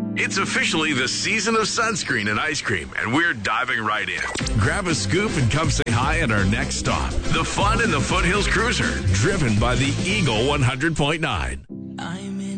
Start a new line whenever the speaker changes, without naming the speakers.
It's officially the season of sunscreen and ice cream, and we're diving right in. Grab a scoop and come say hi at our next stop. The fun in the Foothills Cruiser, driven by the Eagle 100.9.